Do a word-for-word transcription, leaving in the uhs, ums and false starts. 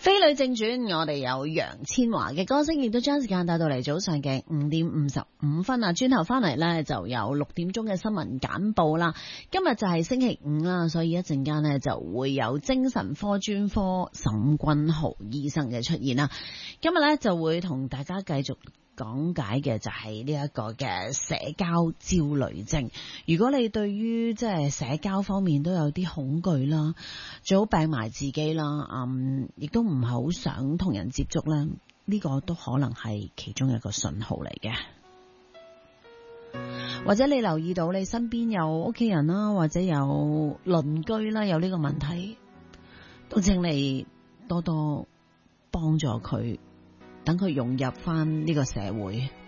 飛女正傳，我哋有楊千嬅嘅歌聲，亦都將時間帶到嚟早上嘅五點五十五分啊！轉頭翻嚟呢，就有六點鐘嘅新聞簡報啦。今日就係星期五啦，所以一陣間呢就會有精神科專科沈君豪醫生嘅出現啦。今日呢就會同大家繼續講解嘅就係呢一個嘅社交焦慮症。如果你對於即係社交方面都有啲恐懼啦，最好病埋自己啦，嗯，亦都唔係好想同人接觸啦，呢個都可能係其中一個信號嚟嘅。或者你留意到你身邊有屋企人啦，或者有鄰居啦，有呢個問題，都請你多多幫助佢，等佢融入翻呢個社會。